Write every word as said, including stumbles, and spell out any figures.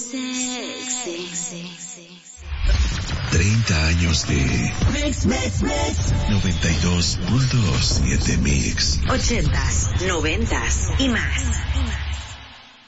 sexy. treinta años de Mix, mix, mix. noventa y dos punto siete Mix. Ochentas, noventas y más.